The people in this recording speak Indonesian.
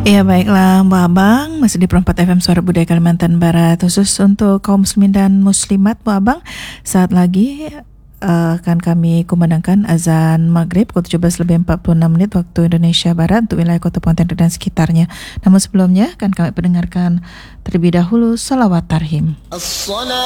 Ya baiklah Mbak Abang, masih di Perempat FM Suara Budaya Kalimantan Barat. Khusus untuk kaum muslimin dan muslimat Mbak Abang, saat lagi akan kami kumandangkan azan maghrib pukul 17:46 waktu Indonesia Barat untuk wilayah Kota Pontianak dan sekitarnya. Namun sebelumnya akan kami pendengarkan terlebih dahulu salawat tarhim.